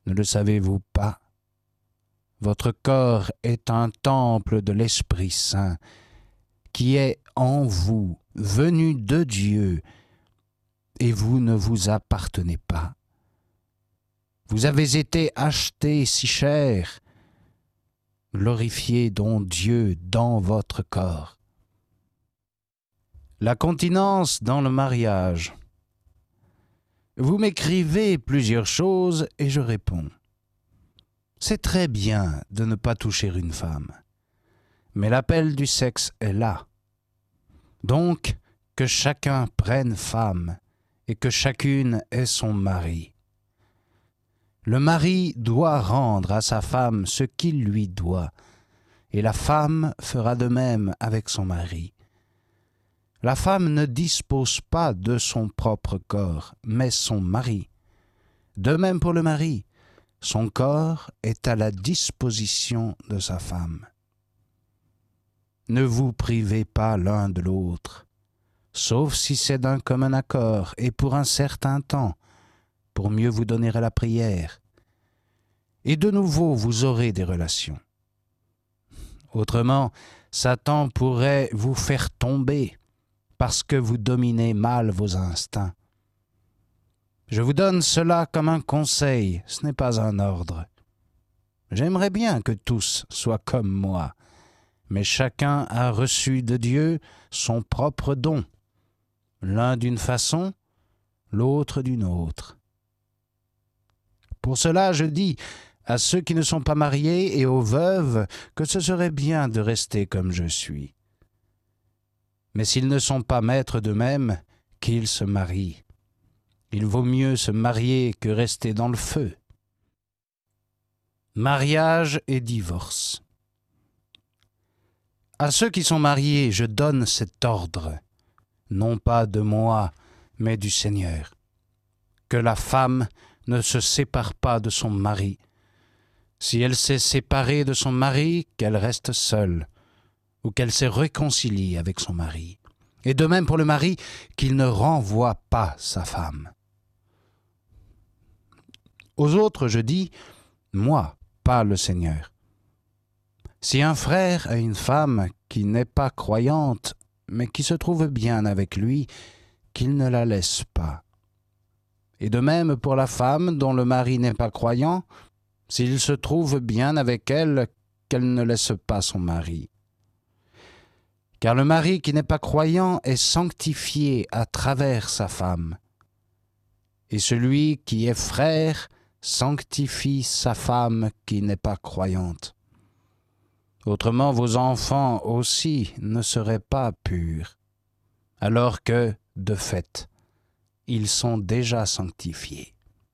Ne le savez-vous pas? Votre corps est un temple de l'Esprit Saint qui est en vous, venu de Dieu, et vous ne vous appartenez pas. Vous avez été achetés si cher. Glorifiez donc Dieu dans votre corps. La continence dans le mariage. Vous m'écrivez plusieurs choses et je réponds. C'est très bien de ne pas toucher une femme, mais l'appel du sexe est là. Donc, que chacun prenne femme et que chacune ait son mari. Le mari doit rendre à sa femme ce qu'il lui doit, et la femme fera de même avec son mari. La femme ne dispose pas de son propre corps, mais son mari. De même pour le mari, son corps est à la disposition de sa femme. Ne vous privez pas l'un de l'autre, sauf si c'est d'un commun accord et pour un certain temps, pour mieux vous donner à la prière. Et de nouveau vous aurez des relations. Autrement, Satan pourrait vous faire tomber parce que vous dominez mal vos instincts. Je vous donne cela comme un conseil, ce n'est pas un ordre. J'aimerais bien que tous soient comme moi, mais chacun a reçu de Dieu son propre don, l'un d'une façon, l'autre d'une autre. Pour cela, je dis à ceux qui ne sont pas mariés et aux veuves que ce serait bien de rester comme je suis. Mais s'ils ne sont pas maîtres d'eux-mêmes, qu'ils se marient. Il vaut mieux se marier que rester dans le feu. Mariage et divorce. À ceux qui sont mariés, je donne cet ordre, non pas de moi, mais du Seigneur, que la femme ne se sépare pas de son mari. Si elle s'est séparée de son mari, qu'elle reste seule, ou qu'elle s'est réconciliée avec son mari. Et de même pour le mari, qu'il ne renvoie pas sa femme. Aux autres, je dis, moi, pas le Seigneur. Si un frère a une femme qui n'est pas croyante, mais qui se trouve bien avec lui, qu'il ne la laisse pas. Et de même pour la femme dont le mari n'est pas croyant, s'il se trouve bien avec elle, qu'elle ne laisse pas son mari. Car le mari qui n'est pas croyant est sanctifié à travers sa femme. Et celui qui est frère sanctifie sa femme qui n'est pas croyante. Autrement, vos enfants aussi ne seraient pas purs, alors que, de fait, ils sont déjà sanctifiés.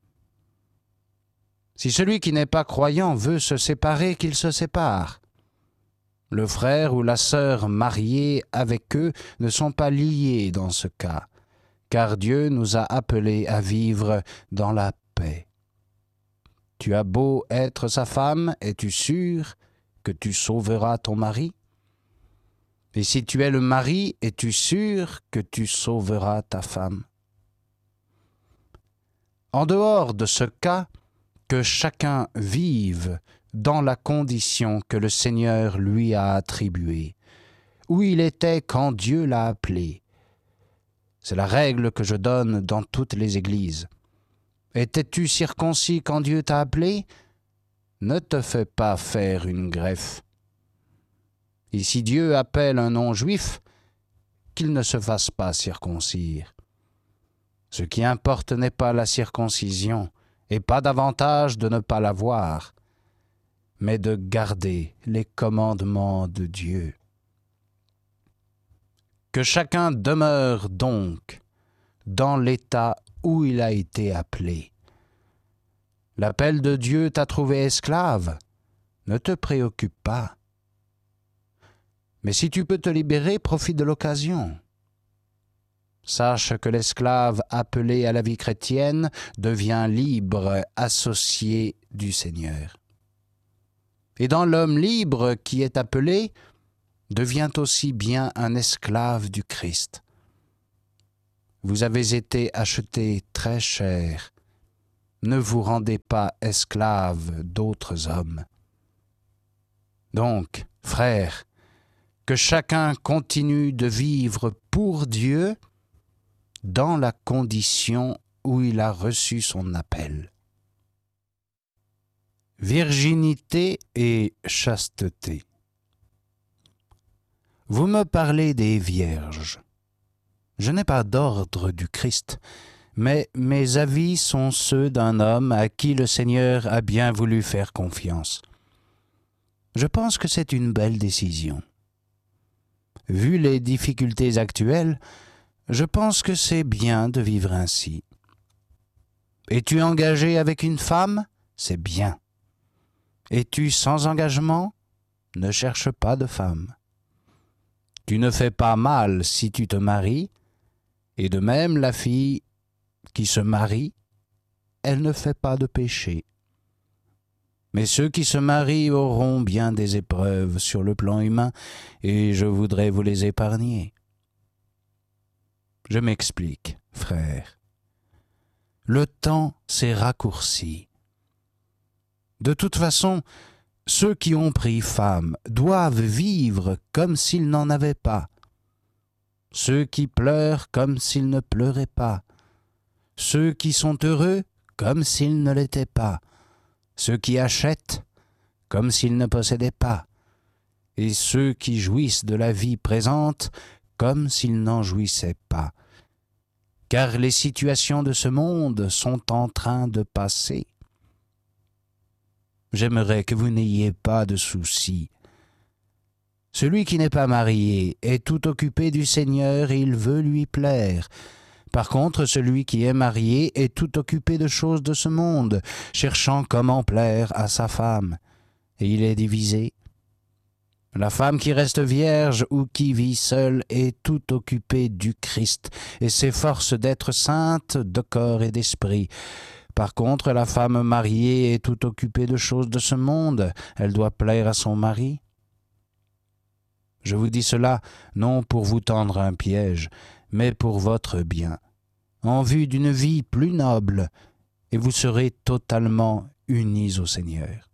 Si celui qui n'est pas croyant veut se séparer, qu'il se sépare. Le frère ou la sœur mariés avec eux ne sont pas liés dans ce cas, car Dieu nous a appelés à vivre dans la paix. Tu as beau être sa femme, es-tu sûr que tu sauveras ton mari? Et si tu es le mari, es-tu sûr que tu sauveras ta femme? En dehors de ce cas, que chacun vive dans la condition que le Seigneur lui a attribuée, où il était quand Dieu l'a appelé. C'est la règle que je donne dans toutes les églises. Étais-tu circoncis quand Dieu t'a appelé? Ne te fais pas faire une greffe. Et si Dieu appelle un non-juif, qu'il ne se fasse pas circoncire. Ce qui importe n'est pas la circoncision, et pas davantage de ne pas l'avoir, mais de garder les commandements de Dieu. Que chacun demeure donc dans l'état où il a été appelé. L'appel de Dieu t'a trouvé esclave, ne te préoccupe pas. Mais si tu peux te libérer, profite de l'occasion. Sache que l'esclave appelé à la vie chrétienne devient libre, associé du Seigneur. Et dans l'homme libre qui est appelé, devient aussi bien un esclave du Christ. Vous avez été achetés très cher. ne vous rendez pas esclaves d'autres hommes. Donc, frères, que chacun continue de vivre pour Dieu dans la condition où il a reçu son appel. Virginité et chasteté. Vous me parlez des vierges. Je n'ai pas d'ordre du Christ, mais mes avis sont ceux d'un homme à qui le Seigneur a bien voulu faire confiance. Je pense que c'est une belle décision. Vu les difficultés actuelles, je pense que c'est bien de vivre ainsi. Es-tu engagé avec une femme? C'est bien. Es-tu sans engagement? Ne cherche pas de femme. Tu ne fais pas mal si tu te maries, et de même la fille qui se marie, elle ne fait pas de péché. Mais ceux qui se marient auront bien des épreuves sur le plan humain, et je voudrais vous les épargner. Je m'explique, frère. Le temps s'est raccourci. De toute façon, ceux qui ont pris femme doivent vivre comme s'ils n'en avaient pas. Ceux qui pleurent comme s'ils ne pleuraient pas. Ceux qui sont heureux comme s'ils ne l'étaient pas. Ceux qui achètent comme s'ils ne possédaient pas. Et ceux qui jouissent de la vie présente comme s'ils n'en jouissaient pas. Car les situations de ce monde sont en train de passer. J'aimerais que vous n'ayez pas de soucis. Celui qui n'est pas marié est tout occupé du Seigneur et il veut lui plaire. Par contre, celui qui est marié est tout occupé de choses de ce monde, cherchant comment plaire à sa femme, et il est divisé. La femme qui reste vierge ou qui vit seule est tout occupée du Christ et s'efforce d'être sainte de corps et d'esprit. Par contre, la femme mariée est tout occupée de choses de ce monde, elle doit plaire à son mari. Je vous dis cela non pour vous tendre un piège, mais pour votre bien, en vue d'une vie plus noble, et vous serez totalement unis au Seigneur.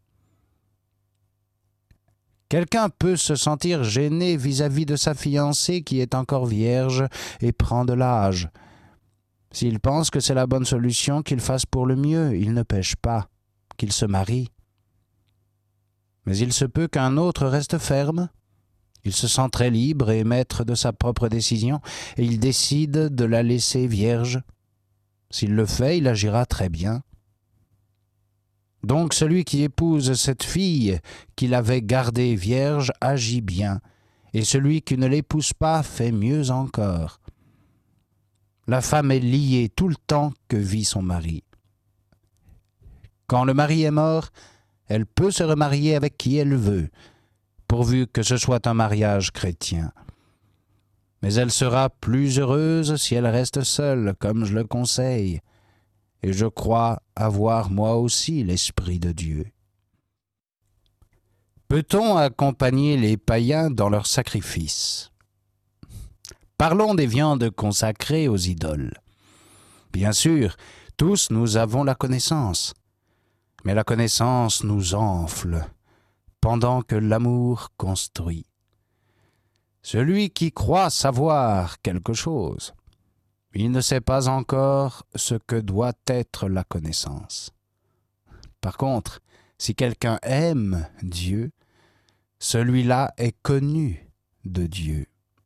Quelqu'un peut se sentir gêné vis-à-vis de sa fiancée qui est encore vierge et prend de l'âge. S'il pense que c'est la bonne solution, qu'il fasse pour le mieux, il ne pêche pas, qu'il se marie. Mais il se peut qu'un autre reste ferme. Il se sent très libre et maître de sa propre décision, et il décide de la laisser vierge. S'il le fait, il agira très bien. Donc celui qui épouse cette fille qu'il avait gardée vierge agit bien, et celui qui ne l'épouse pas fait mieux encore. La femme est liée tout le temps que vit son mari. Quand le mari est mort, elle peut se remarier avec qui elle veut, pourvu que ce soit un mariage chrétien. Mais elle sera plus heureuse si elle reste seule, comme je le conseille, et je crois avoir moi aussi l'Esprit de Dieu. Peut-on accompagner les païens dans leurs sacrifices? Parlons des viandes consacrées aux idoles. Bien sûr, tous nous avons la connaissance, mais la connaissance nous enfle, pendant que l'amour construit. Celui qui croit savoir quelque chose, il ne sait pas encore ce que doit être la connaissance. Par contre, si quelqu'un aime Dieu, celui-là est connu de Dieu.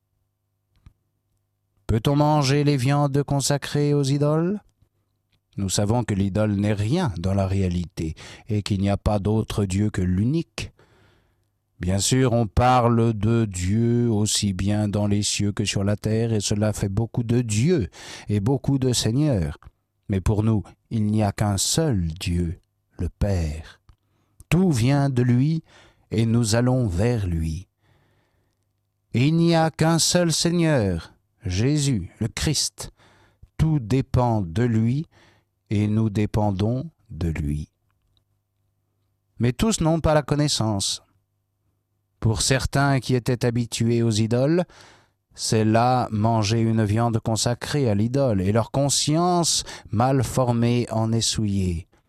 Peut-on manger les viandes consacrées aux idoles? Nous savons que l'idole n'est rien dans la réalité et qu'il n'y a pas d'autre Dieu que l'unique. Bien sûr, on parle de Dieu aussi bien dans les cieux que sur la terre, et cela fait beaucoup de dieux et beaucoup de seigneurs. Mais pour nous, il n'y a qu'un seul Dieu, le Père. Tout vient de lui, et nous allons vers lui. Et il n'y a qu'un seul Seigneur, Jésus, le Christ. Tout dépend de lui, et nous dépendons de lui. Mais tous n'ont pas la connaissance. Pour certains qui étaient habitués aux idoles, c'est là manger une viande consacrée à l'idole, et leur conscience mal formée en est souillée.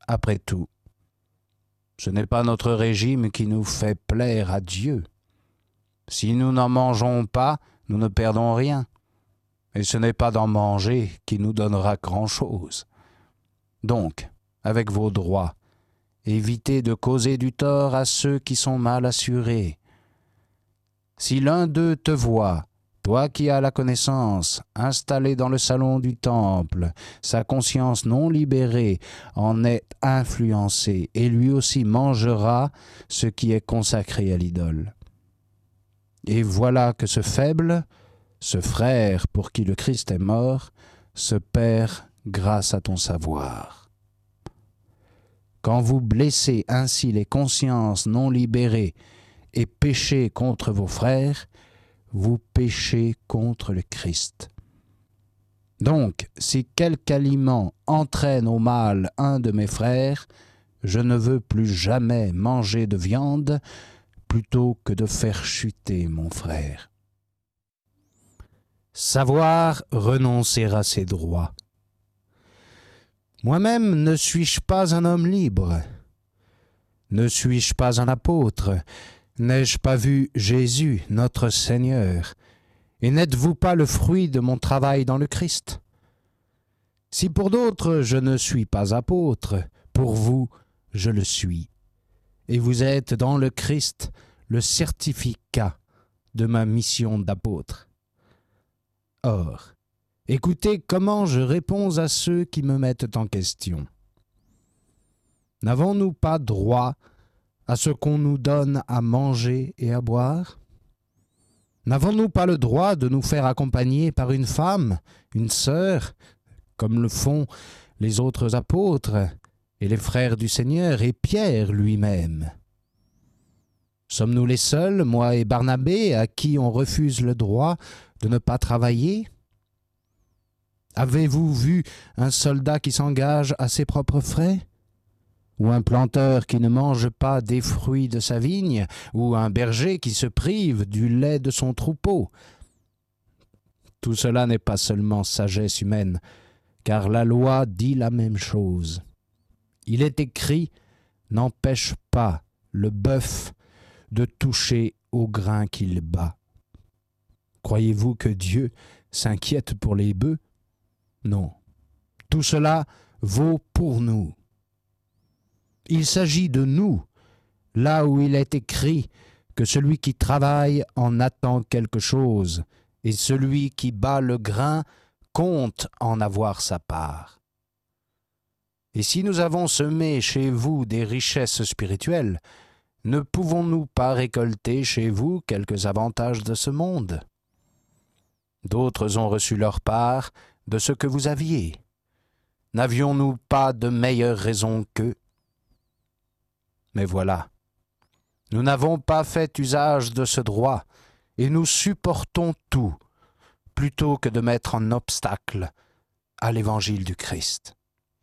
Après tout, ce n'est pas notre régime qui nous fait plaire à Dieu. Si nous n'en mangeons pas, nous ne perdons rien. Et ce n'est pas d'en manger qui nous donnera grand-chose. Donc, avec vos droits, évitez de causer du tort à ceux qui sont mal assurés. Si l'un d'eux te voit, toi qui as la connaissance, installé dans le salon du temple, sa conscience non libérée en est influencée, et lui aussi mangera ce qui est consacré à l'idole. Et voilà que ce faible, ce frère pour qui le Christ est mort, se perd grâce à ton savoir. Quand vous blessez ainsi les consciences non libérées et péchez contre vos frères, vous péchez contre le Christ. Donc, si quelque aliment entraîne au mal un de mes frères, je ne veux plus jamais manger de viande plutôt que de faire chuter mon frère. Savoir renoncer à ses droits. Moi-même ne suis-je pas un homme libre? Ne suis-je pas un apôtre? N'ai-je pas vu Jésus, notre Seigneur? Et n'êtes-vous pas le fruit de mon travail dans le Christ? Si pour d'autres je ne suis pas apôtre, pour vous je le suis. Et vous êtes dans le Christ le certificat de ma mission d'apôtre. Or, écoutez comment je réponds à ceux qui me mettent en question. N'avons-nous pas droit à ce qu'on nous donne à manger et à boire? N'avons-nous pas le droit de nous faire accompagner par une femme, une sœur, comme le font les autres apôtres et les frères du Seigneur et Pierre lui-même? Sommes-nous les seuls, moi et Barnabé, à qui on refuse le droit de ne pas travailler? Avez-vous vu un soldat qui s'engage à ses propres frais? Ou un planteur qui ne mange pas des fruits de sa vigne? Ou un berger qui se prive du lait de son troupeau? Tout cela n'est pas seulement sagesse humaine, car la loi dit la même chose. Il est écrit « N'empêche pas le bœuf de toucher au grain qu'il bat ». Croyez-vous que Dieu s'inquiète pour les bœufs? Non. Tout cela vaut pour nous. Il s'agit de nous, là où il est écrit que celui qui travaille en attend quelque chose, et celui qui bat le grain compte en avoir sa part. Et si nous avons semé chez vous des richesses spirituelles, ne pouvons-nous pas récolter chez vous quelques avantages de ce monde? D'autres ont reçu leur part de ce que vous aviez. N'avions-nous pas de meilleures raisons qu'eux? Mais voilà, nous n'avons pas fait usage de ce droit, et nous supportons tout, plutôt que de mettre en obstacle à l'évangile du Christ.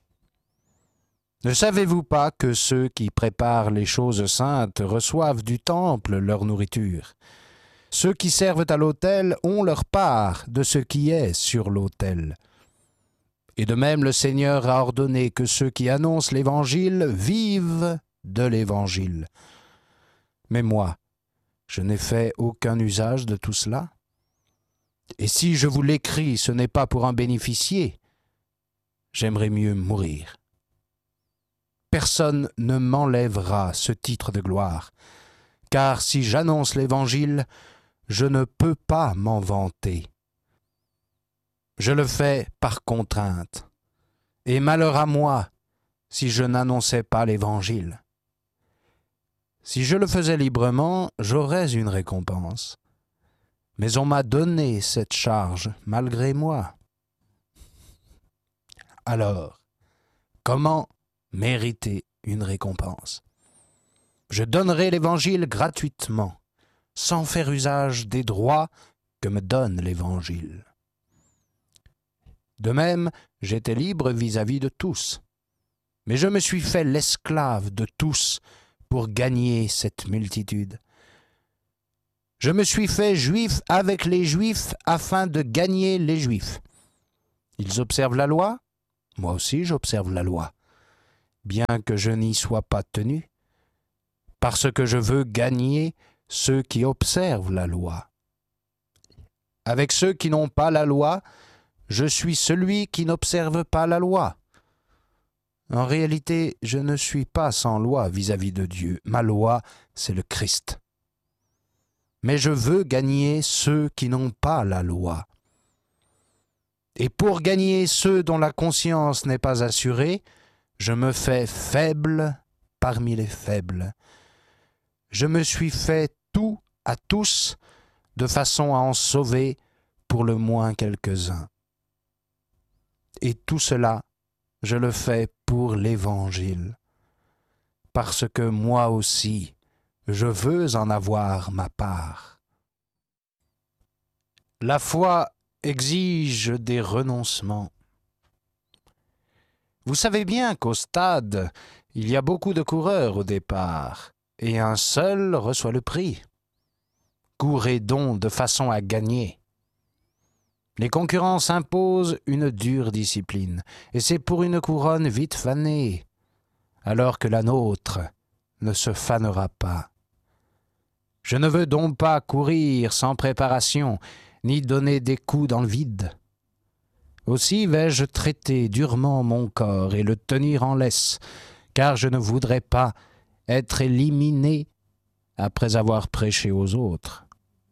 Ne savez-vous pas que ceux qui préparent les choses saintes reçoivent du temple leur nourriture? Ceux qui servent à l'autel ont leur part de ce qui est sur l'autel. Et de même, le Seigneur a ordonné que ceux qui annoncent l'Évangile vivent de l'Évangile. Mais moi, je n'ai fait aucun usage de tout cela. Et si je vous l'écris, ce n'est pas pour en bénéficier. J'aimerais mieux mourir. Personne ne m'enlèvera ce titre de gloire, car si j'annonce l'Évangile, je ne peux pas m'en vanter. Je le fais par contrainte, et malheur à moi si je n'annonçais pas l'Évangile. Si je le faisais librement, j'aurais une récompense. Mais on m'a donné cette charge malgré moi. Alors, comment mériter une récompense? Je donnerai l'Évangile gratuitement, sans faire usage des droits que me donne l'Évangile. De même, j'étais libre vis-à-vis de tous, mais je me suis fait l'esclave de tous pour gagner cette multitude. Je me suis fait juif avec les Juifs afin de gagner les Juifs. Ils observent la loi, moi aussi j'observe la loi. bien que je n'y sois pas tenu, parce que je veux gagner ceux qui observent la loi. Avec ceux qui n'ont pas la loi, je suis celui qui n'observe pas la loi. En réalité, je ne suis pas sans loi vis-à-vis de Dieu. Ma loi, c'est le Christ. Mais je veux gagner ceux qui n'ont pas la loi. Et pour gagner ceux dont la conscience n'est pas assurée, je me fais faible parmi les faibles. Je me suis fait tout à tous, de façon à en sauver pour le moins quelques-uns. Et tout cela, je le fais pour l'Évangile, parce que moi aussi, je veux en avoir ma part. La foi exige des renoncements. Vous savez bien qu'au stade, il y a beaucoup de coureurs au départ, et un seul reçoit le prix. Courez donc de façon à gagner. Les concurrents s'imposent une dure discipline, et c'est pour une couronne vite fanée, alors que la nôtre ne se fanera pas. Je ne veux donc pas courir sans préparation, ni donner des coups dans le vide. Aussi vais-je traiter durement mon corps et le tenir en laisse, car je ne voudrais pas être éliminé après avoir prêché aux autres.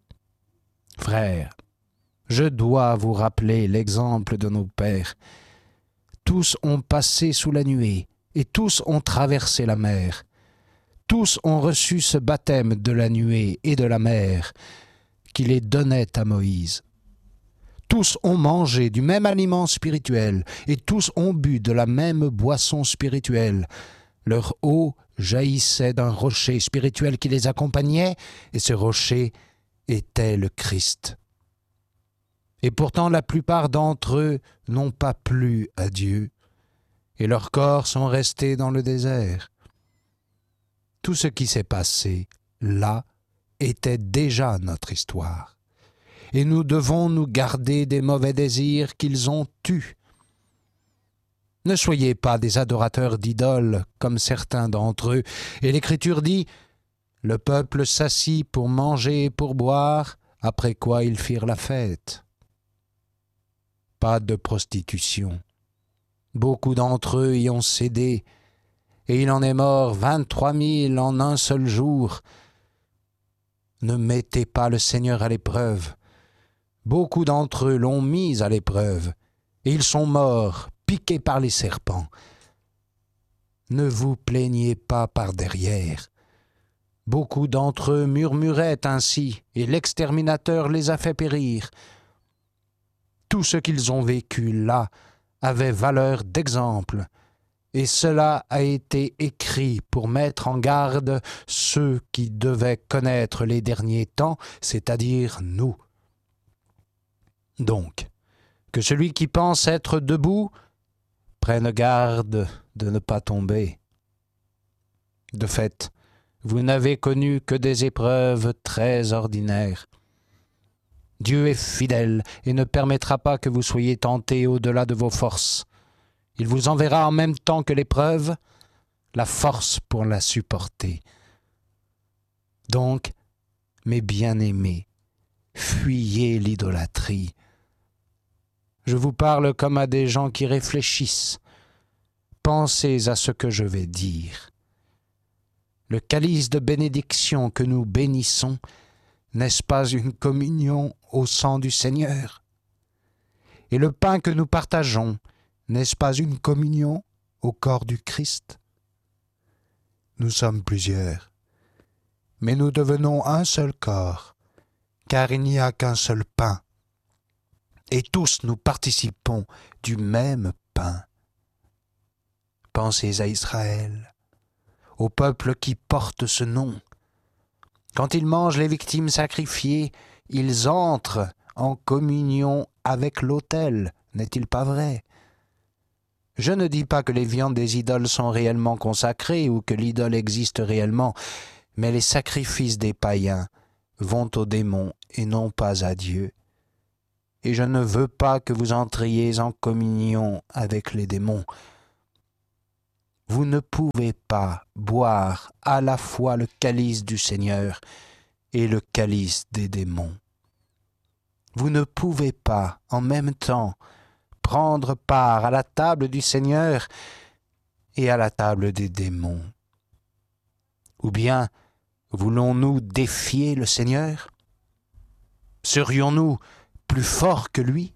Frères, je dois vous rappeler l'exemple de nos pères. Tous ont passé sous la nuée, et tous ont traversé la mer. Tous ont reçu ce baptême de la nuée et de la mer qui les donnait à Moïse. Tous ont mangé du même aliment spirituel, et tous ont bu de la même boisson spirituelle. Leur eau jaillissait d'un rocher spirituel qui les accompagnait, et ce rocher était le Christ. Et pourtant la plupart d'entre eux n'ont pas plu à Dieu, et leurs corps sont restés dans le désert. Tout ce qui s'est passé là était déjà notre histoire, et nous devons nous garder des mauvais désirs qu'ils ont eus. Ne soyez pas des adorateurs d'idoles comme certains d'entre eux, et l'Écriture dit « Le peuple s'assit pour manger et pour boire, après quoi ils firent la fête. » Pas de prostitution. Beaucoup d'entre eux y ont cédé, et il en est mort 23 000 en un seul jour. Ne mettez pas le Seigneur à l'épreuve. Beaucoup d'entre eux l'ont mis à l'épreuve, et ils sont morts, piqués par les serpents. Ne vous plaignez pas par derrière. Beaucoup d'entre eux murmuraient ainsi, et l'exterminateur les a fait périr. Tout ce qu'ils ont vécu là avait valeur d'exemple, et cela a été écrit pour mettre en garde ceux qui devaient connaître les derniers temps, c'est-à-dire nous. Donc, que celui qui pense être debout prenne garde de ne pas tomber. De fait, vous n'avez connu que des épreuves très ordinaires. Dieu est fidèle et ne permettra pas que vous soyez tentés au-delà de vos forces. Il vous enverra en même temps que l'épreuve la force pour la supporter. Donc, mes bien-aimés, fuyez l'idolâtrie. Je vous parle comme à des gens qui réfléchissent. Pensez à ce que je vais dire. Le calice de bénédiction que nous bénissons, n'est-ce pas une communion au sang du Seigneur? Et le pain que nous partageons, n'est-ce pas une communion au corps du Christ? Nous sommes plusieurs, mais nous devenons un seul corps, car il n'y a qu'un seul pain, et tous nous participons du même pain. Pensez à Israël, au peuple qui porte ce nom. Quand ils mangent les victimes sacrifiées, ils entrent en communion avec l'autel, n'est-il pas vrai? Je ne dis pas que les viandes des idoles sont réellement consacrées ou que l'idole existe réellement, mais les sacrifices des païens vont aux démons et non pas à Dieu. Et je ne veux pas que vous entriez en communion avec les démons. vous ne pouvez pas boire à la fois le calice du Seigneur et le calice des démons. Vous ne pouvez pas, en même temps, prendre part à la table du Seigneur et à la table des démons. Ou bien, voulons-nous défier le Seigneur? Serions-nous plus forts que lui?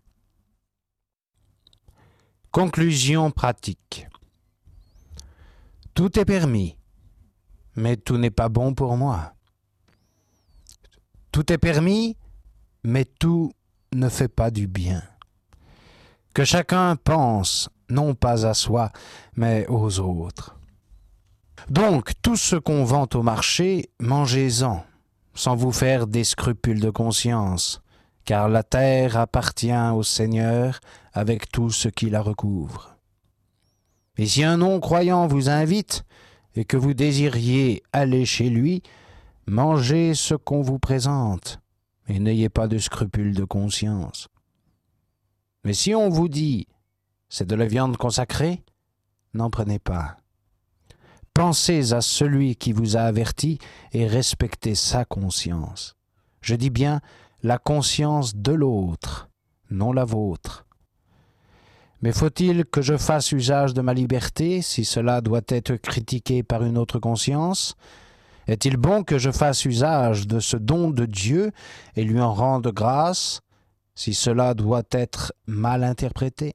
Conclusion pratique. Tout est permis, mais tout n'est pas bon pour moi. Tout est permis, mais tout ne fait pas du bien. Que chacun pense, non pas à soi, mais aux autres. Donc, tout ce qu'on vend au marché, mangez-en, sans vous faire des scrupules de conscience, car la terre appartient au Seigneur avec tout ce qui la recouvre. Et si un non-croyant vous invite et que vous désiriez aller chez lui, mangez ce qu'on vous présente et n'ayez pas de scrupules de conscience. Mais si on vous dit « c'est de la viande consacrée », n'en prenez pas. Pensez à celui qui vous a averti et respectez sa conscience. Je dis bien la conscience de l'autre, non la vôtre. Mais faut-il que je fasse usage de ma liberté si cela doit être critiqué par une autre conscience? Est-il bon que je fasse usage de ce don de Dieu et lui en rende grâce si cela doit être mal interprété?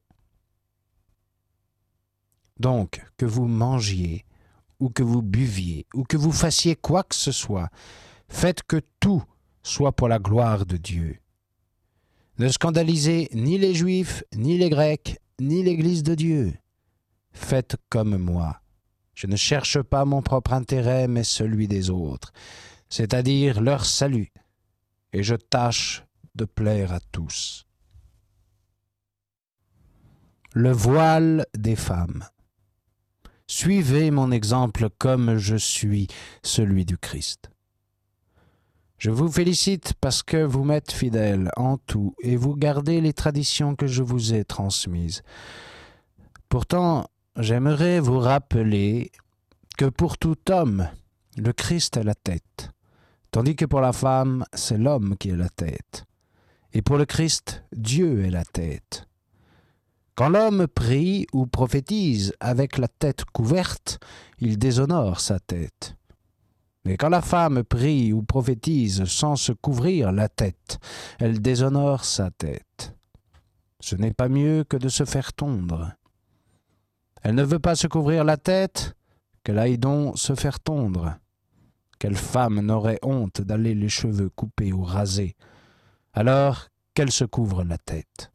Donc, que vous mangiez, ou que vous buviez, ou que vous fassiez quoi que ce soit, faites que tout soit pour la gloire de Dieu. Ne scandalisez ni les Juifs, ni les Grecs, ni l'Église de Dieu. Faites comme moi. Je ne cherche pas mon propre intérêt, mais celui des autres, c'est-à-dire leur salut, et je tâche de plaire à tous. Le voile des femmes. Suivez mon exemple comme je suis celui du Christ. Je vous félicite parce que vous m'êtes fidèles en tout et vous gardez les traditions que je vous ai transmises. Pourtant, j'aimerais vous rappeler que pour tout homme, le Christ est la tête, tandis que pour la femme, c'est l'homme qui est la tête. Et pour le Christ, Dieu est la tête. Quand l'homme prie ou prophétise avec la tête couverte, il déshonore sa tête. Mais quand la femme prie ou prophétise sans se couvrir la tête, elle déshonore sa tête. Ce n'est pas mieux que de se faire tondre. Elle ne veut pas se couvrir la tête, qu'elle aille donc se faire tondre. Quelle femme n'aurait honte d'aller les cheveux coupés ou rasés, alors qu'elle se couvre la tête?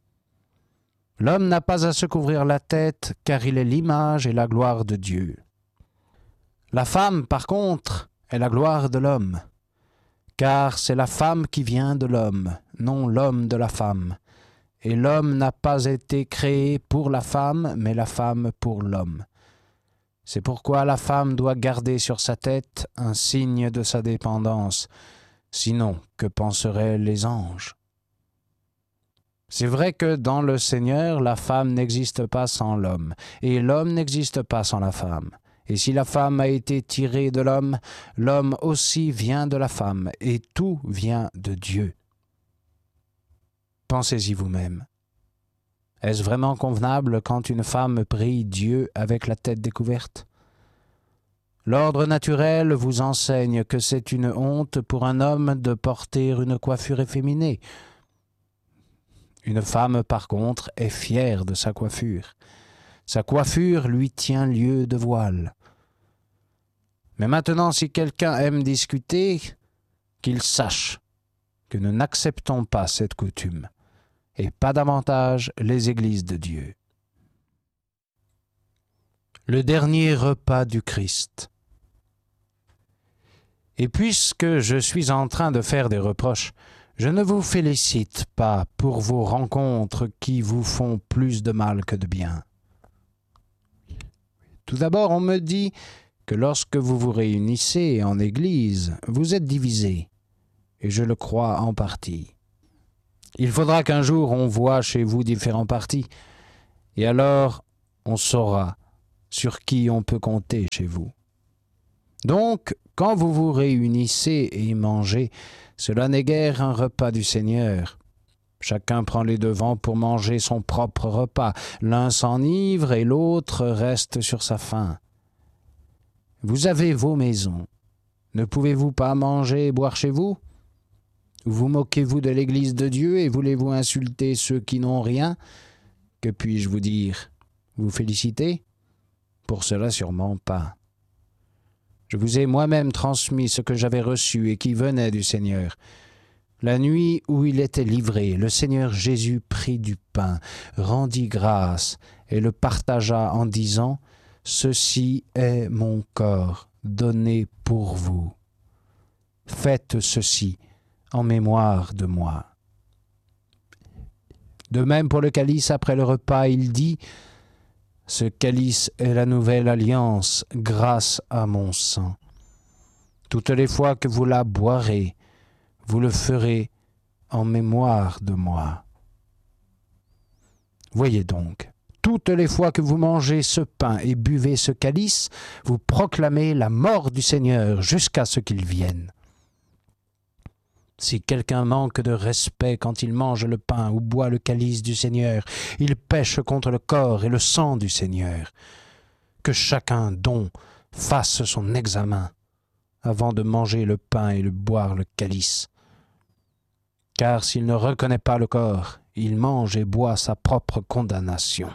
L'homme n'a pas à se couvrir la tête, car il est l'image et la gloire de Dieu. La femme, par contre, est la gloire de l'homme, car c'est la femme qui vient de l'homme, non l'homme de la femme. Et l'homme n'a pas été créé pour la femme, mais la femme pour l'homme. C'est pourquoi la femme doit garder sur sa tête un signe de sa dépendance. Sinon, que penseraient les anges? C'est vrai que dans le Seigneur, la femme n'existe pas sans l'homme, et l'homme n'existe pas sans la femme. Et si la femme a été tirée de l'homme, l'homme aussi vient de la femme, et tout vient de Dieu. Pensez-y vous-même. Est-ce vraiment convenable quand une femme prie Dieu avec la tête découverte? L'ordre naturel vous enseigne que c'est une honte pour un homme de porter une coiffure efféminée. Une femme, par contre, est fière de sa coiffure. Sa coiffure lui tient lieu de voile. Mais maintenant, si quelqu'un aime discuter, qu'il sache que nous n'acceptons pas cette coutume, et pas davantage les églises de Dieu. Le dernier repas du Christ. Et puisque je suis en train de faire des reproches, je ne vous félicite pas pour vos rencontres qui vous font plus de mal que de bien. Tout d'abord, on me dit que lorsque vous vous réunissez en Église, vous êtes divisés, et je le crois en partie. Il faudra qu'un jour on voie chez vous différents partis, et alors on saura sur qui on peut compter chez vous. Donc, quand vous vous réunissez et mangez, cela n'est guère un repas du Seigneur. Chacun prend les devants pour manger son propre repas. L'un s'enivre et l'autre reste sur sa faim. Vous avez vos maisons. Ne pouvez-vous pas manger et boire chez vous? Vous moquez-vous de l'Église de Dieu et voulez-vous insulter ceux qui n'ont rien? Que puis-je vous dire? Vous féliciter? Pour cela sûrement pas. Je vous ai moi-même transmis ce que j'avais reçu et qui venait du Seigneur. La nuit où il était livré, le Seigneur Jésus prit du pain, rendit grâce et le partagea en disant « Ceci est mon corps donné pour vous. Faites ceci en mémoire de moi. » De même pour le calice, après le repas, il dit « Ce calice est la nouvelle alliance grâce à mon sang. Toutes les fois que vous la boirez, vous le ferez en mémoire de moi. » Voyez donc, toutes les fois que vous mangez ce pain et buvez ce calice, vous proclamez la mort du Seigneur jusqu'à ce qu'il vienne. Si quelqu'un manque de respect quand il mange le pain ou boit le calice du Seigneur, il pèche contre le corps et le sang du Seigneur. Que chacun donc fasse son examen avant de manger le pain et de boire le calice. Car s'il ne reconnaît pas le corps, il mange et boit sa propre condamnation.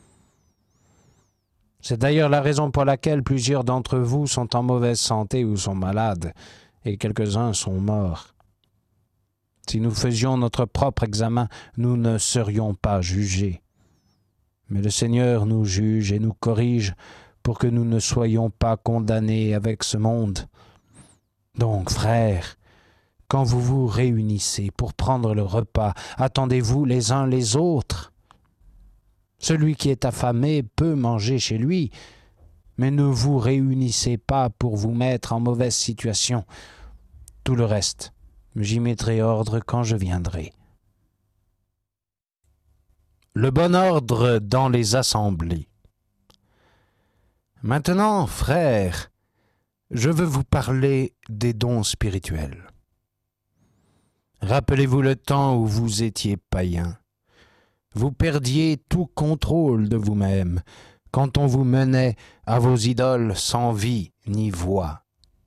C'est d'ailleurs la raison pour laquelle plusieurs d'entre vous sont en mauvaise santé ou sont malades, et quelques-uns sont morts. Si nous faisions notre propre examen, nous ne serions pas jugés. Mais le Seigneur nous juge et nous corrige pour que nous ne soyons pas condamnés avec ce monde. Donc, frères, quand vous vous réunissez pour prendre le repas, attendez-vous les uns les autres. Celui qui est affamé peut manger chez lui, mais ne vous réunissez pas pour vous mettre en mauvaise situation. Tout le reste, j'y mettrai ordre quand je viendrai. Le bon ordre dans les assemblées. Maintenant, frères, je veux vous parler des dons spirituels. Rappelez-vous le temps où vous étiez païens. Vous perdiez tout contrôle de vous-même quand on vous menait à vos idoles sans vie ni voix.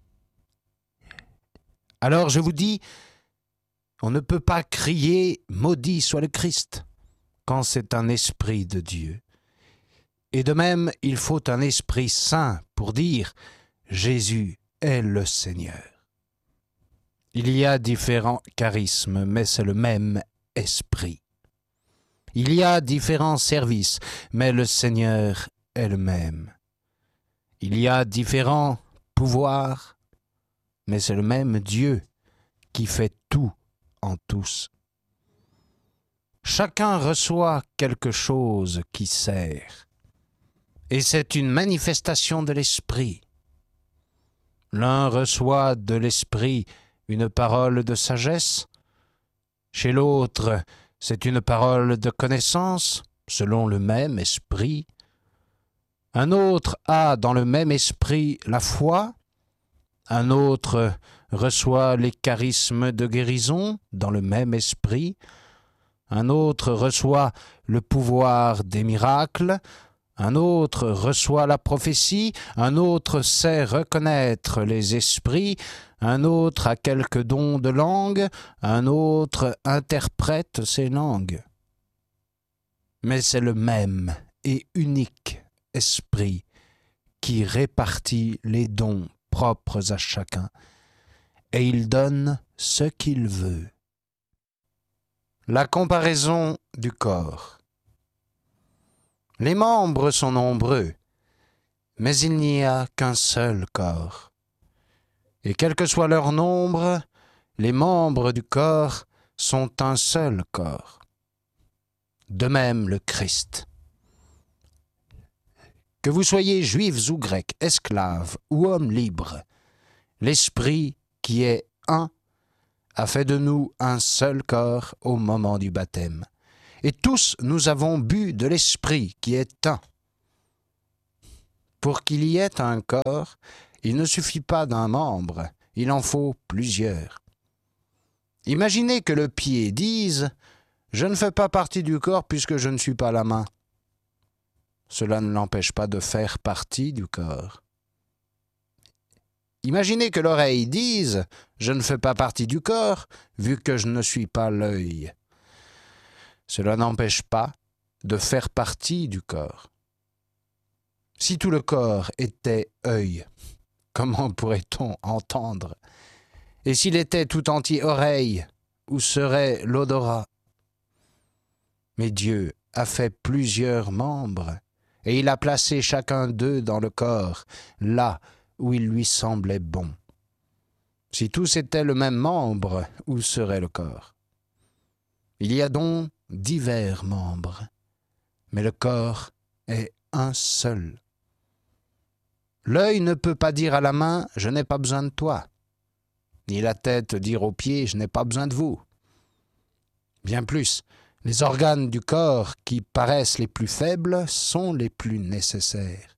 Alors je vous dis, on ne peut pas crier « Maudit soit le Christ » quand c'est un esprit de Dieu. Et de même, il faut un esprit saint pour dire « Jésus est le Seigneur ». Il y a différents charismes, mais c'est le même esprit. Il y a différents services, mais le Seigneur est le même. Il y a différents pouvoirs, mais c'est le même Dieu qui fait tout en tous. Chacun reçoit quelque chose qui sert, et c'est une manifestation de l'Esprit. L'un reçoit de l'Esprit une parole de sagesse, chez l'autre, c'est une parole de connaissance, selon le même esprit. Un autre a dans le même esprit la foi, un autre reçoit les charismes de guérison dans le même esprit, un autre reçoit le pouvoir des miracles, un autre reçoit la prophétie, un autre sait reconnaître les esprits, un autre a quelques dons de langue, un autre interprète ces langues. Mais c'est le même et unique esprit qui répartit les dons propres à chacun, et il donne ce qu'il veut. La comparaison du corps. Les membres sont nombreux, mais il n'y a qu'un seul corps. Et quel que soit leur nombre, les membres du corps sont un seul corps. De même le Christ. Que vous soyez juifs ou grecs, esclaves ou hommes libres, l'Esprit qui est un a fait de nous un seul corps au moment du baptême. Et tous nous avons bu de l'Esprit qui est un. Pour qu'il y ait un corps, il ne suffit pas d'un membre, il en faut plusieurs. Imaginez que le pied dise « Je ne fais pas partie du corps puisque je ne suis pas la main ». Cela ne l'empêche pas de faire partie du corps. Imaginez que l'oreille dise « Je ne fais pas partie du corps vu que je ne suis pas l'œil ». Cela n'empêche pas de faire partie du corps. Si tout le corps était œil, comment pourrait-on entendre? Et s'il était tout entier oreille, où serait l'odorat? Mais Dieu a fait plusieurs membres, et il a placé chacun d'eux dans le corps, là où il lui semblait bon. Si tous étaient le même membre, où serait le corps? Il y a donc divers membres, mais le corps est un seul. L'œil ne peut pas dire à la main « je n'ai pas besoin de toi », ni la tête dire aux pieds « je n'ai pas besoin de vous ». Bien plus, les organes du corps qui paraissent les plus faibles sont les plus nécessaires.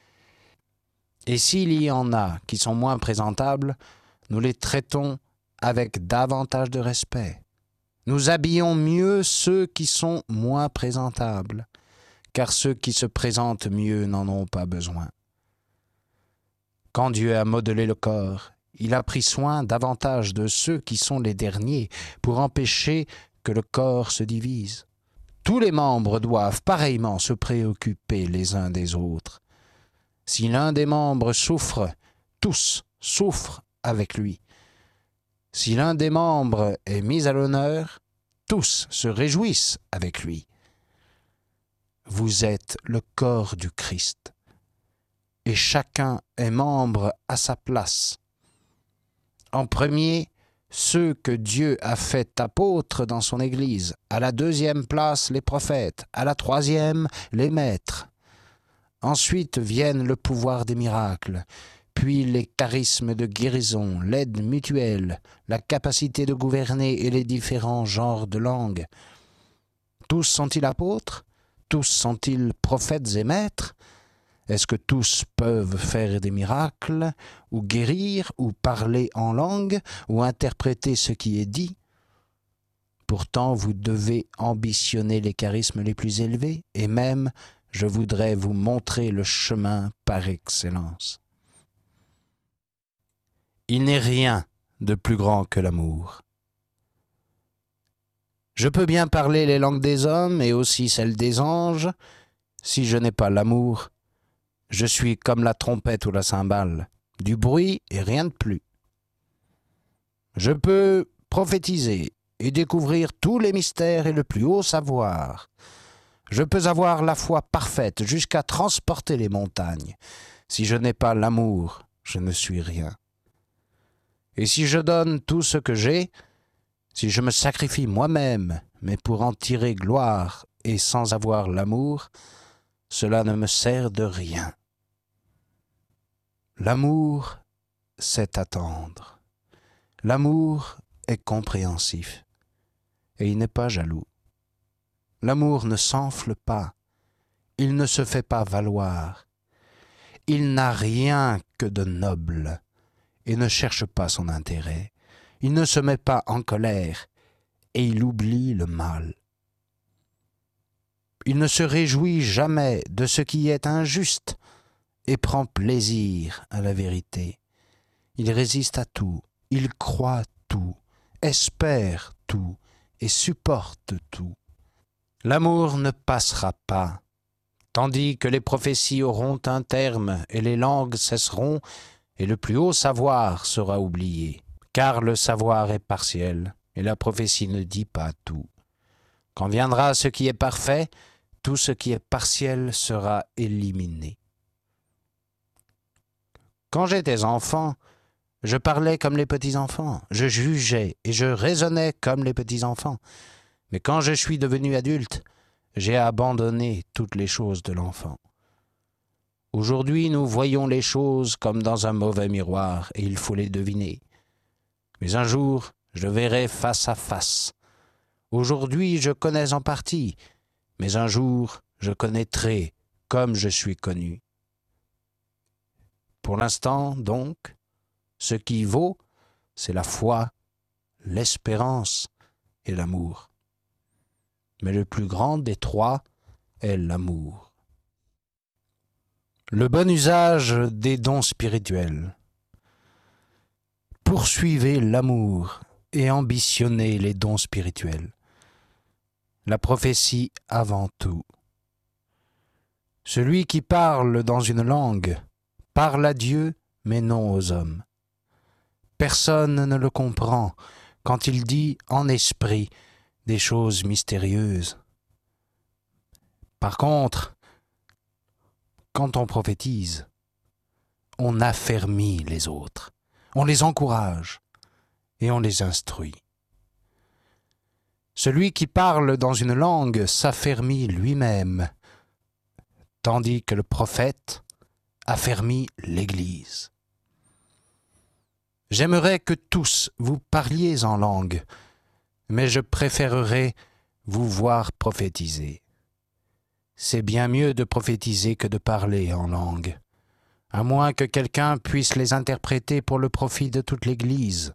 Et s'il y en a qui sont moins présentables, nous les traitons avec davantage de respect. Nous habillons mieux ceux qui sont moins présentables, car ceux qui se présentent mieux n'en ont pas besoin. Quand Dieu a modelé le corps, il a pris soin davantage de ceux qui sont les derniers pour empêcher que le corps se divise. Tous les membres doivent pareillement se préoccuper les uns des autres. Si l'un des membres souffre, tous souffrent avec lui. Si l'un des membres est mis à l'honneur, tous se réjouissent avec lui. Vous êtes le corps du Christ, et chacun est membre à sa place. En premier, ceux que Dieu a fait apôtres dans son Église, à la deuxième place les prophètes, à la troisième les maîtres. Ensuite viennent le pouvoir des miracles, puis les charismes de guérison, l'aide mutuelle, la capacité de gouverner et les différents genres de langues. Tous sont-ils apôtres? Tous sont-ils prophètes et maîtres? Est-ce que tous peuvent faire des miracles, ou guérir, ou parler en langue, ou interpréter ce qui est dit? Pourtant, vous devez ambitionner les charismes les plus élevés, et même, je voudrais vous montrer le chemin par excellence. Il n'est rien de plus grand que l'amour. Je peux bien parler les langues des hommes et aussi celles des anges. Si je n'ai pas l'amour, je suis comme la trompette ou la cymbale, du bruit et rien de plus. Je peux prophétiser et découvrir tous les mystères et le plus haut savoir. Je peux avoir la foi parfaite jusqu'à transporter les montagnes. Si je n'ai pas l'amour, je ne suis rien. Et si je donne tout ce que j'ai, si je me sacrifie moi-même, mais pour en tirer gloire et sans avoir l'amour, cela ne me sert de rien. L'amour, c'est attendre. L'amour est compréhensif et il n'est pas jaloux. L'amour ne s'enfle pas, il ne se fait pas valoir. Il n'a rien que de noble et ne cherche pas son intérêt. Il ne se met pas en colère et il oublie le mal. Il ne se réjouit jamais de ce qui est injuste et prend plaisir à la vérité. Il résiste à tout, il croit tout, espère tout et supporte tout. L'amour ne passera pas, tandis que les prophéties auront un terme et les langues cesseront et le plus haut savoir sera oublié. Car le savoir est partiel et la prophétie ne dit pas tout. Quand viendra ce qui est parfait, tout ce qui est partiel sera éliminé. Quand j'étais enfant, je parlais comme les petits-enfants, je jugeais et je raisonnais comme les petits-enfants. Mais quand je suis devenu adulte, j'ai abandonné toutes les choses de l'enfant. Aujourd'hui, nous voyons les choses comme dans un mauvais miroir et il faut les deviner. Mais un jour, je verrai face à face. Aujourd'hui, je connais en partie, mais un jour, je connaîtrai comme je suis connu. Pour l'instant, donc, ce qui vaut, c'est la foi, l'espérance et l'amour. Mais le plus grand des trois est l'amour. Le bon usage des dons spirituels. Poursuivez l'amour et ambitionnez les dons spirituels. La prophétie avant tout. Celui qui parle dans une langue parle à Dieu, mais non aux hommes. Personne ne le comprend quand il dit en esprit des choses mystérieuses. Par contre, quand on prophétise, on affermit les autres, on les encourage et on les instruit. Celui qui parle dans une langue s'affermit lui-même, tandis que le prophète affermit l'Église. J'aimerais que tous vous parliez en langue, mais je préférerais vous voir prophétiser. C'est bien mieux de prophétiser que de parler en langue, à moins que quelqu'un puisse les interpréter pour le profit de toute l'Église.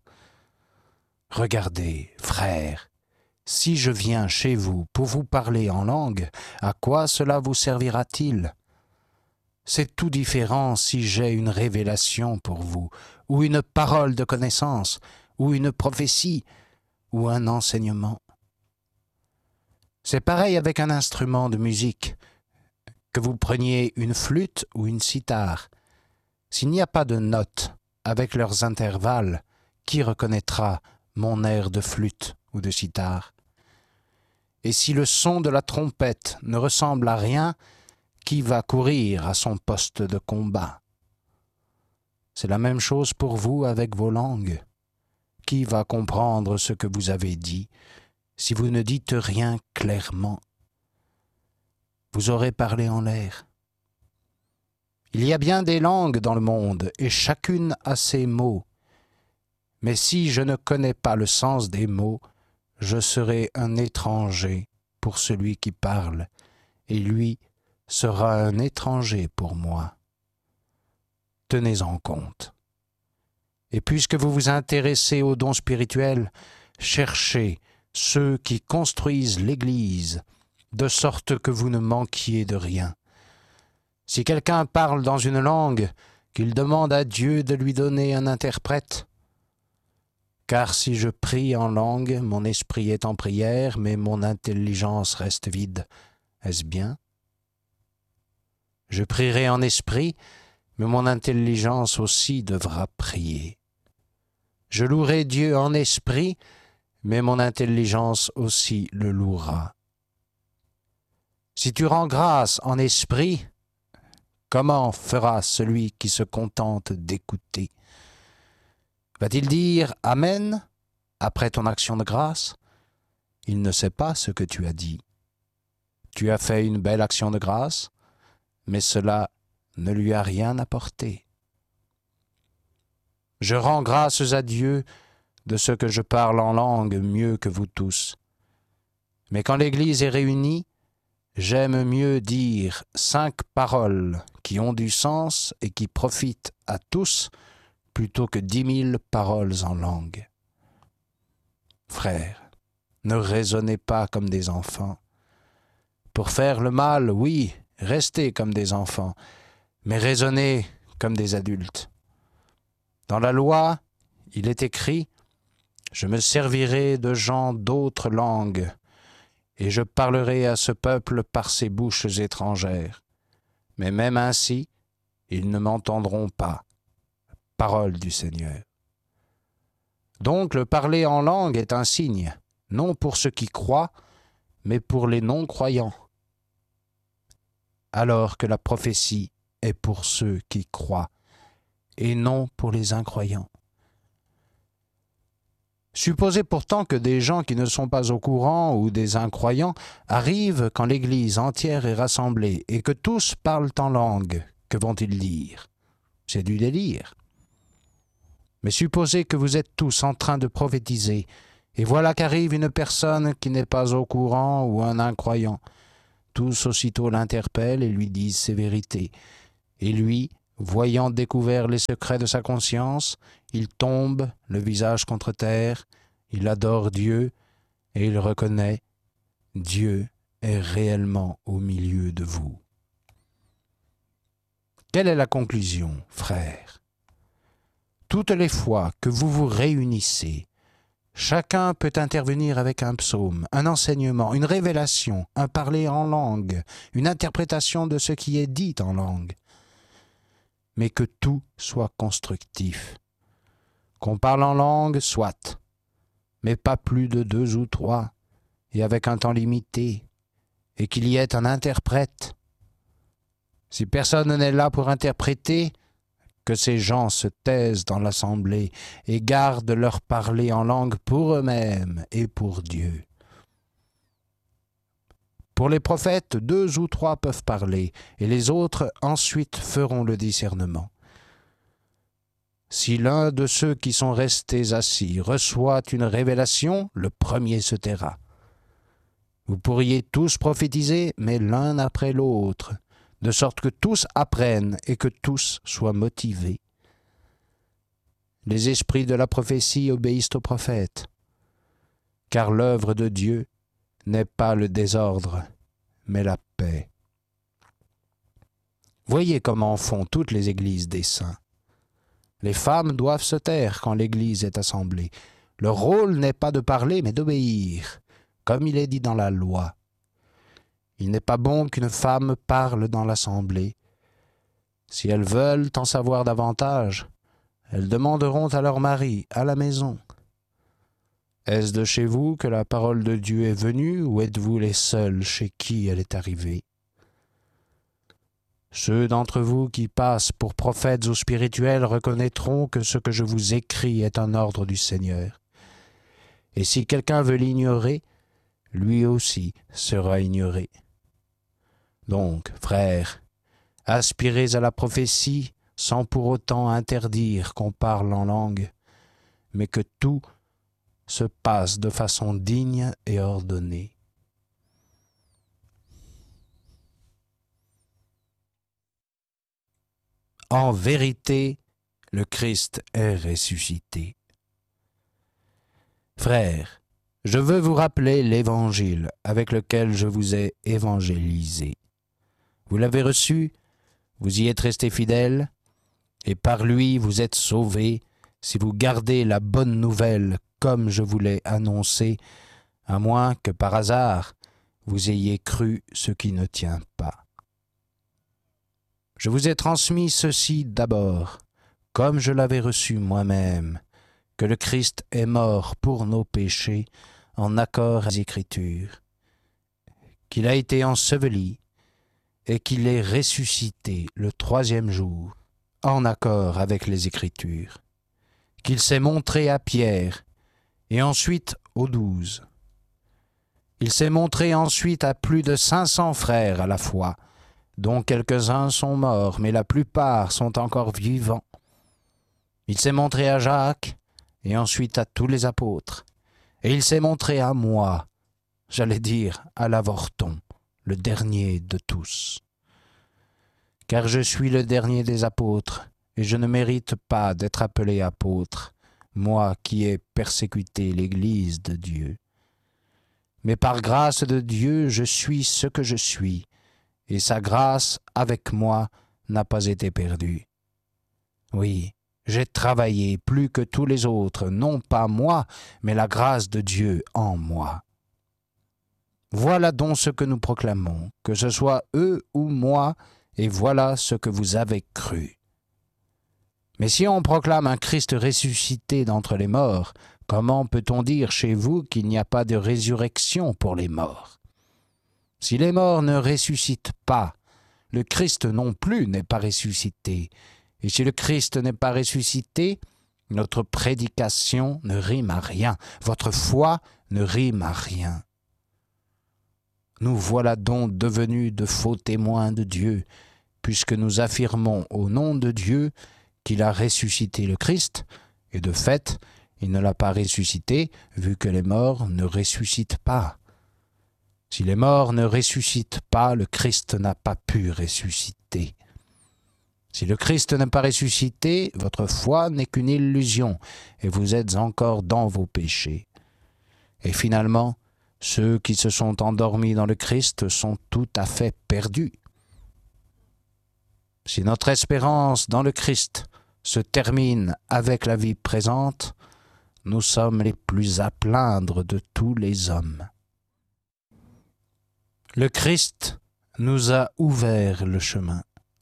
Regardez, frères, si je viens chez vous pour vous parler en langue, à quoi cela vous servira-t-il ? C'est tout différent si j'ai une révélation pour vous, ou une parole de connaissance, ou une prophétie, ou un enseignement. C'est pareil avec un instrument de musique, que vous preniez une flûte ou une cithare. S'il n'y a pas de notes avec leurs intervalles, qui reconnaîtra mon air de flûte ou de cithare ? Et si le son de la trompette ne ressemble à rien, qui va courir à son poste de combat ? C'est la même chose pour vous avec vos langues. Qui va comprendre ce que vous avez dit si vous ne dites rien clairement ? Vous aurez parlé en l'air. Il y a bien des langues dans le monde, et chacune a ses mots. Mais si je ne connais pas le sens des mots, je serai un étranger pour celui qui parle, et lui sera un étranger pour moi. Tenez-en compte. Et puisque vous vous intéressez aux dons spirituels, cherchez ceux qui construisent l'Église, de sorte que vous ne manquiez de rien. Si quelqu'un parle dans une langue, qu'il demande à Dieu de lui donner un interprète. Car si je prie en langue, mon esprit est en prière, mais mon intelligence reste vide. Est-ce bien ? Je prierai en esprit, mais mon intelligence aussi devra prier. Je louerai Dieu en esprit, mais mon intelligence aussi le louera. Si tu rends grâce en esprit, comment fera celui qui se contente d'écouter ? Va-t-il dire « Amen » après ton action de grâce ? Il ne sait pas ce que tu as dit. Tu as fait une belle action de grâce, mais cela ne lui a rien apporté. Je rends grâces à Dieu de ce que je parle en langue mieux que vous tous. Mais quand l'Église est réunie, j'aime mieux dire 5 paroles qui ont du sens et qui profitent à tous plutôt que 10 000 paroles en langue. Frères, ne raisonnez pas comme des enfants. Pour faire le mal, oui, restez comme des enfants, mais raisonnez comme des adultes. Dans la loi, il est écrit « Je me servirai de gens d'autres langues, et je parlerai à ce peuple par ses bouches étrangères. Mais même ainsi, ils ne m'entendront pas. » Parole du Seigneur. Donc le parler en langue est un signe, non pour ceux qui croient, mais pour les non-croyants, alors que la prophétie est pour ceux qui croient, et non pour les incroyants. Supposez pourtant que des gens qui ne sont pas au courant ou des incroyants arrivent quand l'Église entière est rassemblée et que tous parlent en langue. Que vont-ils dire ? C'est du délire. Mais supposez que vous êtes tous en train de prophétiser, et voilà qu'arrive une personne qui n'est pas au courant ou un incroyant. Tous aussitôt l'interpellent et lui disent ses vérités, et lui Voyant découvert les secrets de sa conscience, il tombe, le visage contre terre, il adore Dieu et il reconnaît Dieu est réellement au milieu de vous. Quelle est la conclusion, frères? Toutes les fois que vous vous réunissez, chacun peut intervenir avec un psaume, un enseignement, une révélation, un parler en langue, une interprétation de ce qui est dit en langue. Mais que tout soit constructif. Qu'on parle en langue, soit, mais pas plus de 2 ou 3, et avec un temps limité, et qu'il y ait un interprète. Si personne n'est là pour interpréter, que ces gens se taisent dans l'assemblée et gardent leur parler en langue pour eux-mêmes et pour Dieu. Pour les prophètes, 2 ou 3 peuvent parler, et les autres ensuite feront le discernement. Si l'un de ceux qui sont restés assis reçoit une révélation, le premier se taira. Vous pourriez tous prophétiser, mais l'un après l'autre, de sorte que tous apprennent et que tous soient motivés. Les esprits de la prophétie obéissent aux prophètes, car l'œuvre de Dieu n'est pas le désordre, mais la paix. Voyez comment font toutes les églises des saints. Les femmes doivent se taire quand l'église est assemblée. Leur rôle n'est pas de parler, mais d'obéir, comme il est dit dans la loi. Il n'est pas bon qu'une femme parle dans l'assemblée. Si elles veulent en savoir davantage, elles demanderont à leur mari, à la maison. Est-ce de chez vous que la parole de Dieu est venue, ou êtes-vous les seuls chez qui elle est arrivée? Ceux d'entre vous qui passent pour prophètes ou spirituels reconnaîtront que ce que je vous écris est un ordre du Seigneur. Et si quelqu'un veut l'ignorer, lui aussi sera ignoré. Donc, frères, aspirez à la prophétie sans pour autant interdire qu'on parle en langue, mais que tout se passe de façon digne et ordonnée. En vérité, le Christ est ressuscité. Frères, je veux vous rappeler l'Évangile avec lequel je vous ai évangélisé. Vous l'avez reçu, vous y êtes restés fidèles, et par lui vous êtes sauvés si vous gardez la bonne nouvelle comme je vous l'ai annoncé, à moins que par hasard vous ayez cru ce qui ne tient pas. Je vous ai transmis ceci d'abord, comme je l'avais reçu moi-même, que le Christ est mort pour nos péchés en accord avec les Écritures, qu'il a été enseveli et qu'il est ressuscité le 3e jour, en accord avec les Écritures, qu'il s'est montré à Pierre et ensuite aux 12. Il s'est montré ensuite à plus de 500 frères à la fois, dont quelques-uns sont morts, mais la plupart sont encore vivants. Il s'est montré à Jacques, et ensuite à tous les apôtres. Et il s'est montré à moi, j'allais dire à l'avorton, le dernier de tous. Car je suis le dernier des apôtres, et je ne mérite pas d'être appelé apôtre, moi qui ai persécuté l'Église de Dieu. Mais par grâce de Dieu, je suis ce que je suis, et sa grâce avec moi n'a pas été perdue. Oui, j'ai travaillé plus que tous les autres, non pas moi, mais la grâce de Dieu en moi. Voilà donc ce que nous proclamons, que ce soit eux ou moi, et voilà ce que vous avez cru. Mais si on proclame un Christ ressuscité d'entre les morts, comment peut-on dire chez vous qu'il n'y a pas de résurrection pour les morts? Si les morts ne ressuscitent pas, le Christ non plus n'est pas ressuscité. Et si le Christ n'est pas ressuscité, notre prédication ne rime à rien, votre foi ne rime à rien. Nous voilà donc devenus de faux témoins de Dieu, puisque nous affirmons au nom de Dieu qu'il a ressuscité le Christ, et de fait, il ne l'a pas ressuscité, vu que les morts ne ressuscitent pas. Si les morts ne ressuscitent pas, le Christ n'a pas pu ressusciter. Si le Christ n'est pas ressuscité, votre foi n'est qu'une illusion et vous êtes encore dans vos péchés. Et finalement, ceux qui se sont endormis dans le Christ sont tout à fait perdus. Si notre espérance dans le Christ se termine avec la vie présente, nous sommes les plus à plaindre de tous les hommes. Le Christ nous a ouvert le chemin.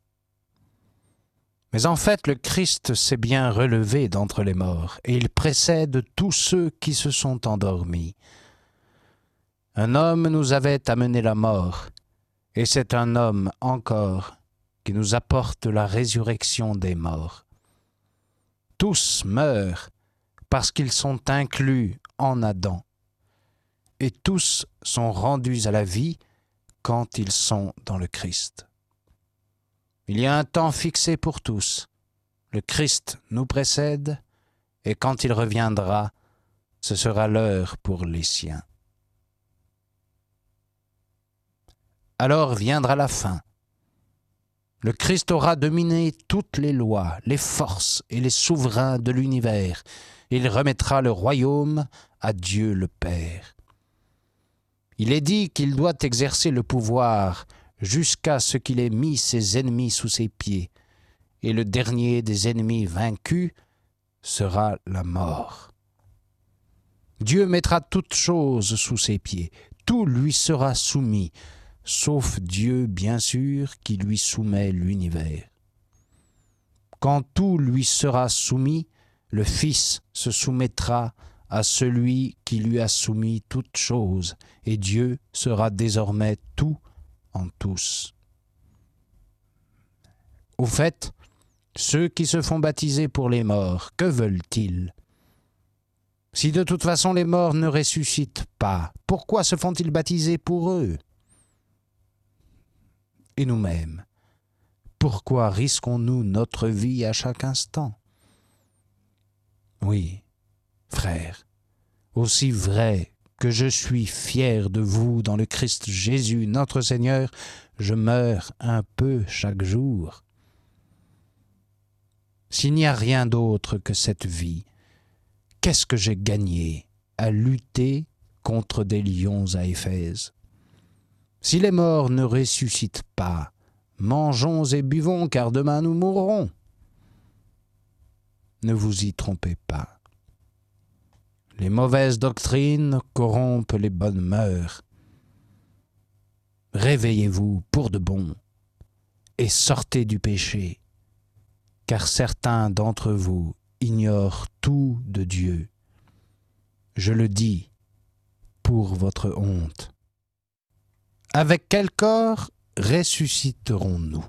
Mais en fait, le Christ s'est bien relevé d'entre les morts, et il précède tous ceux qui se sont endormis. Un homme nous avait amené la mort, et c'est un homme encore qui nous apporte la résurrection des morts. Tous meurent parce qu'ils sont inclus en Adam, et tous sont rendus à la vie quand ils sont dans le Christ. Il y a un temps fixé pour tous. Le Christ nous précède, et quand il reviendra, ce sera l'heure pour les siens. Alors viendra la fin. Le Christ aura dominé toutes les lois, les forces et les souverains de l'univers. Il remettra le royaume à Dieu le Père. Il est dit qu'il doit exercer le pouvoir jusqu'à ce qu'il ait mis ses ennemis sous ses pieds, et le dernier des ennemis vaincus sera la mort. Dieu mettra toutes choses sous ses pieds, tout lui sera soumis, sauf Dieu, bien sûr, qui lui soumet l'univers. Quand tout lui sera soumis, le Fils se soumettra à celui qui lui a soumis toutes choses, et Dieu sera désormais tout en tous. Au fait, ceux qui se font baptiser pour les morts, que veulent-ils? Si de toute façon les morts ne ressuscitent pas, pourquoi se font-ils baptiser pour eux? Et nous-mêmes, pourquoi risquons-nous notre vie à chaque instant? Oui, frères, aussi vrai que je suis fier de vous dans le Christ Jésus, notre Seigneur, je meurs un peu chaque jour. S'il n'y a rien d'autre que cette vie, qu'est-ce que j'ai gagné à lutter contre des lions à Éphèse? Si les morts ne ressuscitent pas, mangeons et buvons, car demain nous mourrons. Ne vous y trompez pas. Les mauvaises doctrines corrompent les bonnes mœurs. Réveillez-vous pour de bon et sortez du péché, car certains d'entre vous ignorent tout de Dieu. Je le dis pour votre honte. Avec quel corps ressusciterons-nous?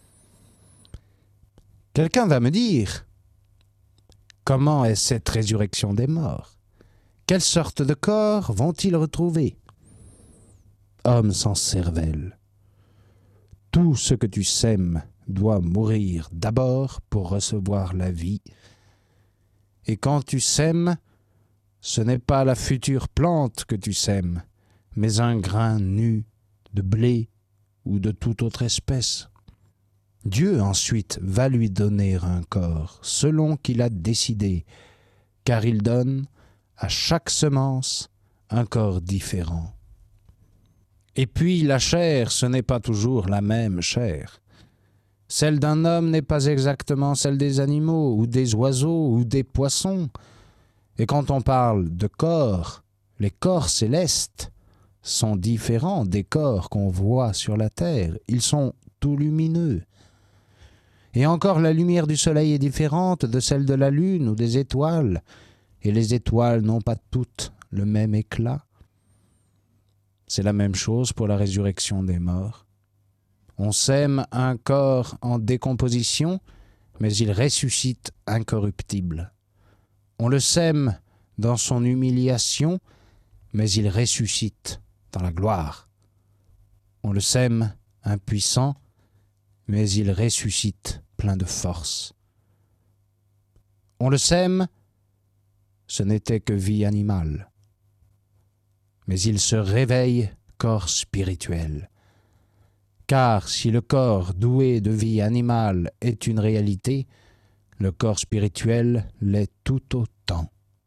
Quelqu'un va me dire, comment est cette résurrection des morts? Quelle sorte de corps vont-ils retrouver? Homme sans cervelle, tout ce que tu sèmes doit mourir d'abord pour recevoir la vie. Et quand tu sèmes, ce n'est pas la future plante que tu sèmes, mais un grain nu de blé ou de toute autre espèce. Dieu ensuite va lui donner un corps selon qu'il a décidé, car il donne à chaque semence un corps différent. Et puis la chair, ce n'est pas toujours la même chair. Celle d'un homme n'est pas exactement celle des animaux, ou des oiseaux, ou des poissons. Et quand on parle de corps, les corps célestes sont différents des corps qu'on voit sur la terre. Ils sont tout lumineux. Et encore la lumière du soleil est différente de celle de la lune ou des étoiles. Et les étoiles n'ont pas toutes le même éclat. C'est la même chose pour la résurrection des morts. On sème un corps en décomposition, mais il ressuscite incorruptible. On le sème dans son humiliation, mais il ressuscite dans la gloire. On le sème impuissant, mais il ressuscite plein de force. On le sème, ce n'était que vie animale, mais il se réveille corps spirituel, Car si le corps doué de vie animale est une réalité, le corps spirituel l'est tout autant.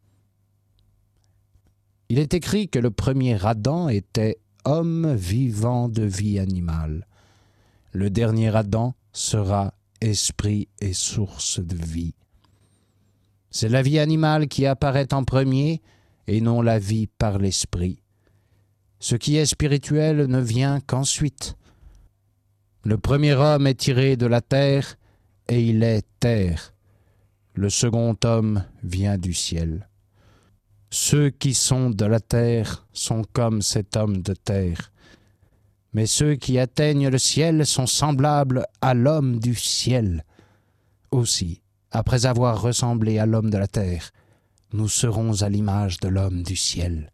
Il est écrit que le premier Adam était homme vivant de vie animale. Le dernier Adam sera esprit et source de vie. C'est la vie animale qui apparaît en premier et non la vie par l'esprit. Ce qui est spirituel ne vient qu'ensuite. Le premier homme est tiré de la terre et il est terre. Le second homme vient du ciel. Ceux qui sont de la terre sont comme cet homme de terre. Mais ceux qui atteignent le ciel sont semblables à l'homme du ciel. Aussi, après avoir ressemblé à l'homme de la terre, nous serons à l'image de l'homme du ciel.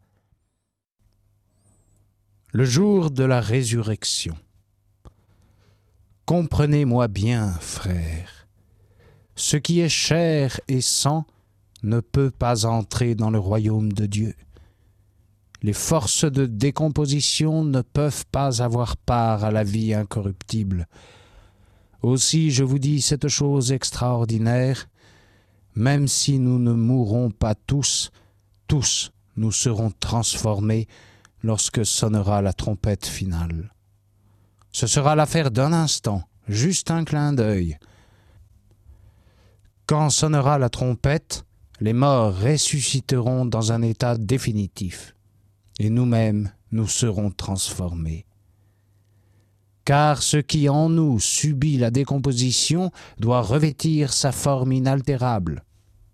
Le jour de la résurrection. Comprenez-moi bien, frères, ce qui est chair et sang ne peut pas entrer dans le royaume de Dieu. Les forces de décomposition ne peuvent pas avoir part à la vie incorruptible. Aussi, je vous dis cette chose extraordinaire, même si nous ne mourrons pas tous nous serons transformés lorsque sonnera la trompette finale. Ce sera l'affaire d'un instant, juste un clin d'œil. Quand sonnera la trompette, les morts ressusciteront dans un état définitif, et nous-mêmes nous serons transformés. Car ce qui en nous subit la décomposition doit revêtir sa forme inaltérable.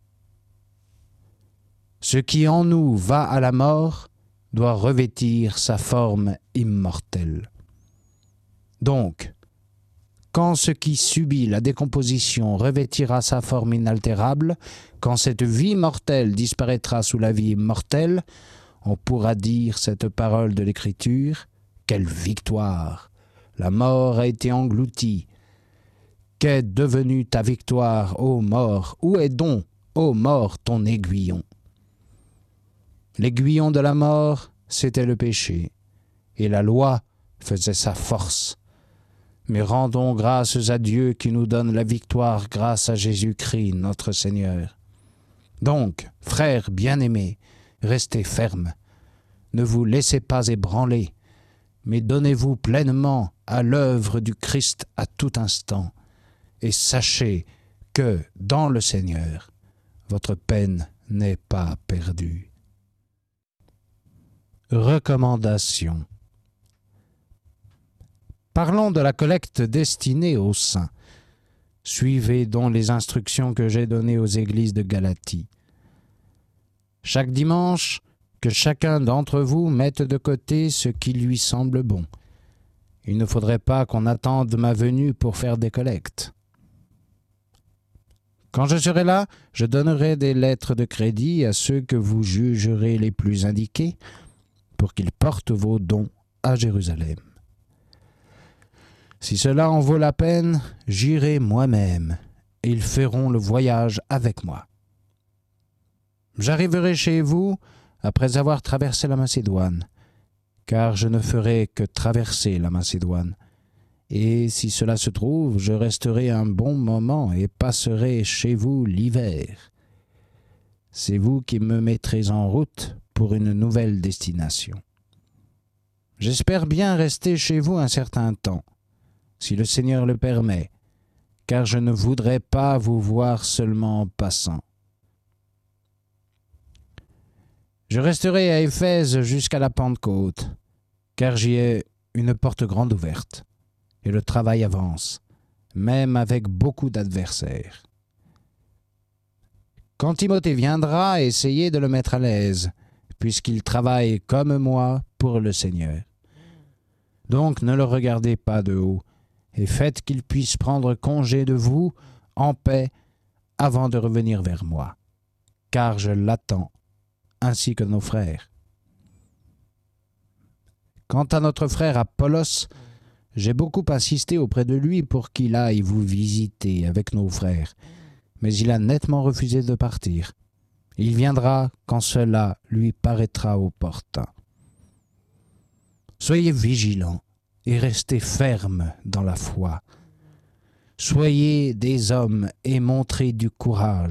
Ce qui en nous va à la mort doit revêtir sa forme immortelle. Donc, quand ce qui subit la décomposition revêtira sa forme inaltérable, quand cette vie mortelle disparaîtra sous la vie immortelle, on pourra dire cette parole de l'Écriture, « Quelle victoire! La mort a été engloutie. Qu'est devenue ta victoire, ô mort? Où est donc, ô mort, ton aiguillon? » L'aiguillon de la mort, c'était le péché, et la loi faisait sa force. Mais rendons grâces à Dieu qui nous donne la victoire grâce à Jésus-Christ, notre Seigneur. Donc, frères bien-aimés, restez fermes. Ne vous laissez pas ébranler, mais donnez-vous pleinement à l'œuvre du Christ à tout instant, et sachez que, dans le Seigneur, votre peine n'est pas perdue. Recommandation. Parlons de la collecte destinée aux saints. Suivez donc les instructions que j'ai données aux églises de Galatie. Chaque dimanche, que chacun d'entre vous mette de côté ce qui lui semble bon. Il ne faudrait pas qu'on attende ma venue pour faire des collectes. Quand je serai là, je donnerai des lettres de crédit à ceux que vous jugerez les plus indiqués pour qu'ils portent vos dons à Jérusalem. Si cela en vaut la peine, j'irai moi-même, et ils feront le voyage avec moi. J'arriverai chez vous après avoir traversé la Macédoine, car je ne ferai que traverser la Macédoine. Et si cela se trouve, je resterai un bon moment et passerai chez vous l'hiver. C'est vous qui me mettrez en route pour une nouvelle destination. J'espère bien rester chez vous un certain temps, si le Seigneur le permet, car je ne voudrais pas vous voir seulement en passant. Je resterai à Éphèse jusqu'à la Pentecôte, car j'y ai une porte grande ouverte, et le travail avance, même avec beaucoup d'adversaires. Quand Timothée viendra, essayez de le mettre à l'aise, puisqu'il travaille comme moi pour le Seigneur. Donc ne le regardez pas de haut, et faites qu'il puisse prendre congé de vous en paix avant de revenir vers moi, car je l'attends, ainsi que nos frères. Quant à notre frère Apollos, j'ai beaucoup insisté auprès de lui pour qu'il aille vous visiter avec nos frères, mais il a nettement refusé de partir. Il viendra quand cela lui paraîtra opportun. Soyez vigilants et restez fermes dans la foi. Soyez des hommes et montrez du courage.